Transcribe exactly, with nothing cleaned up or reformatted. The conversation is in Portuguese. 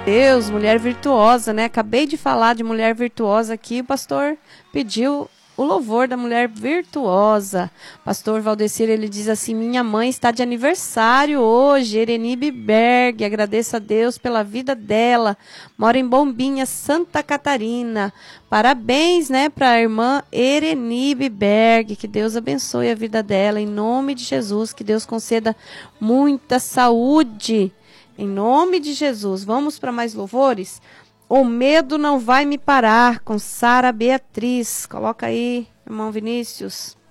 Deus, mulher virtuosa, né? Acabei de falar de mulher virtuosa aqui, o pastor pediu o louvor da mulher virtuosa. Pastor Valdecir, ele diz assim: minha mãe está de aniversário hoje, Erenibe Berg, agradeço a Deus pela vida dela, mora em Bombinha, Santa Catarina. Parabéns, né, para a irmã Erenibe Berg, que Deus abençoe a vida dela, em nome de Jesus, que Deus conceda muita saúde, em nome de Jesus. Vamos para mais louvores? O Medo Não Vai Me Parar, com Sara Beatriz. Coloca aí, irmão Vinícius.